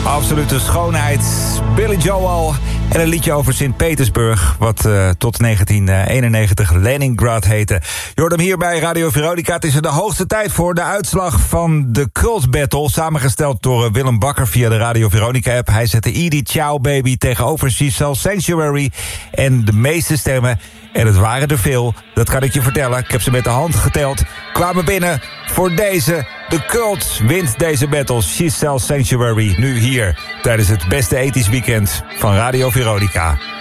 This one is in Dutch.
Absolute schoonheid. Billy Joel en een liedje over Sint-Petersburg, wat tot 1991 Leningrad heette. Je hoort hem hier bij Radio Veronica. Het is er de hoogste tijd voor de uitslag van de Cult Battle, samengesteld door Willem Bakker via de Radio Veronica-app. Hij zette Edie Ciao Baby tegenover Giselle Sanctuary en de meeste stemmen, en het waren er veel, dat kan ik je vertellen, ik heb ze met de hand geteld, kwamen binnen voor deze. De Cult wint deze battle. Giselle Sanctuary, nu hier tijdens het beste ethisch weekend van Radio Veronica.